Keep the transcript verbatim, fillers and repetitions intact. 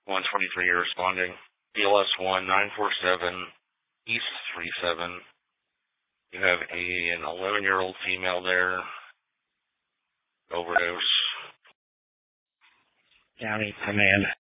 one twenty-three, you're responding. B L S one nine four seven East three seven. You have a, an eleven-year-old female there. Overdose. County Command.